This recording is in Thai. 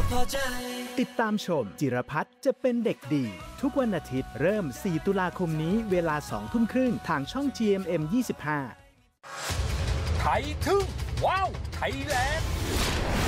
ติดตามชมจิรพัฒน์จะเป็นเด็กดีทุกวันอาทิตย์เริ่ม 4 ตุลาคมนี้เวลา 2 ทุ่มครึ่งทางช่อง GMM 25 ไทยทึ่งว้าวไทยแลนด์